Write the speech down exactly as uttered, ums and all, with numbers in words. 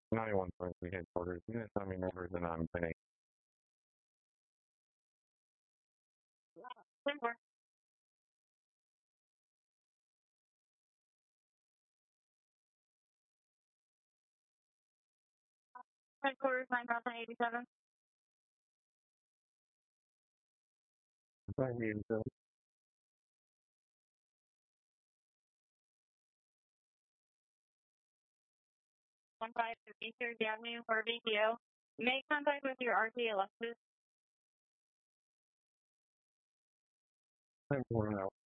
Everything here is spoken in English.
ninety-one point three headquarters. Unit summary numbers and I'm ten eight. Headquarters nine thousand eighty-seven. Thank you. So, one five Eastern Avenue for V T O. Make contact with your R T Alexis. I'm pouring out.